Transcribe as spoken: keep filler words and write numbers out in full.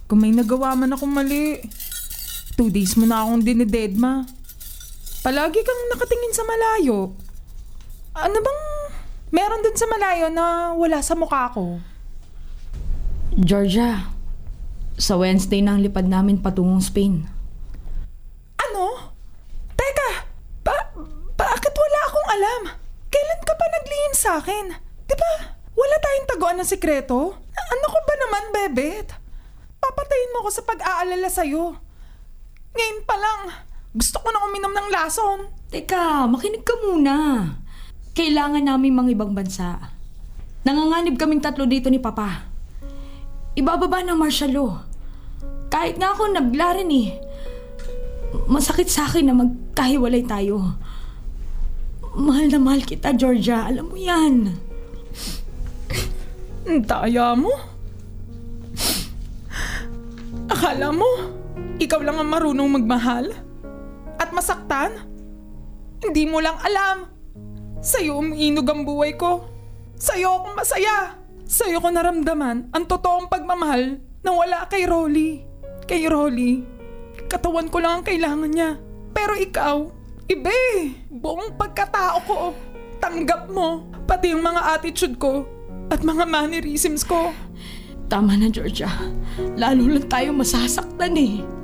Kung may nagawa man akong mali, two days mo na akong dinededma. Palagi kang nakatingin sa malayo. Ano bang meron dun sa malayo na wala sa mukha ko? Georgia, sa Wednesday na ang lipad namin patungong Spain. Ano? Teka, ba- bakit wala akong alam? Kailan ka pa naglihim sa akin? Di ba wala tayong taguan ng sikreto? A- ano ko ba naman, Bebet? Papatayin mo ko sa pag-aalala sa'yo. Ngayon pa lang, gusto ko na uminom ng lason. Teka, makinig ka muna. Kailangan namin mga ibang bansa. Nanganganib kaming tatlo dito ni Papa. Ibababa ng martial law. Kahit nga ako naglarin eh. Masakit sa akin na magkahiwalay tayo. Mahal na mahal kita, Georgia. Alam mo yan. Ang daya mo. Akala mo, ikaw lang ang marunong magmahal? At masaktan? Hindi mo lang alam. Sa'yo umiinog ang buhay ko. Sa'yo akong masaya. Sa'yo ko naramdaman ang totoong pagmamahal na wala kay Rolly. Kay Rolly, katawan ko lang ang kailangan niya. Pero ikaw, iba eh. Buong pagkatao ko, tanggap mo. Pati yung mga attitude ko at mga mannerisms ko. Tama na, Georgia. Lalo lang tayo masasaktan eh.